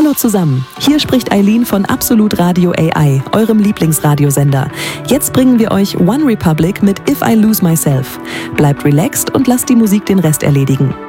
Hallo zusammen, hier spricht Eileen von Absolut Radio AI, eurem Lieblingsradiosender. Jetzt bringen wir euch One Republic mit If I Lose Myself. Bleibt relaxed und lasst die Musik den Rest erledigen.